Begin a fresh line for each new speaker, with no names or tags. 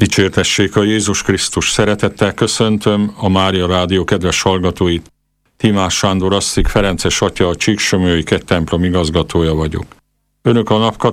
Dicsértessék a Jézus Krisztus, szeretettel köszöntöm a Mária Rádió kedves hallgatóit. Timás Sándor Asszik Ferences atya, a Csíksomlyói templom igazgatója vagyok. Önök a